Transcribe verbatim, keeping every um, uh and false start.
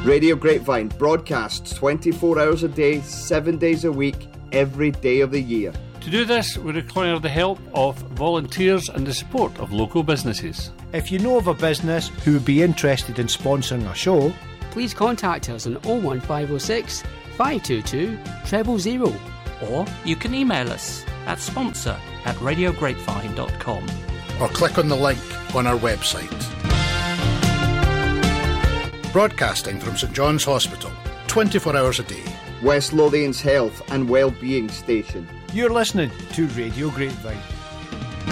Radio Grapevine broadcasts twenty-four hours a day, seven days a week, every day of the year. To do this, we require the help of volunteers and the support of local businesses. If you know of a business who would be interested in sponsoring our show, please contact us on oh one five oh six, five two two, zero zero zero. Or you can email us at sponsor at radio grapevine dot com. Or click on the link on our website. Broadcasting from St John's Hospital, twenty-four hours a day. West Lothian's health and well-being station. You're listening to Radio Grapevine.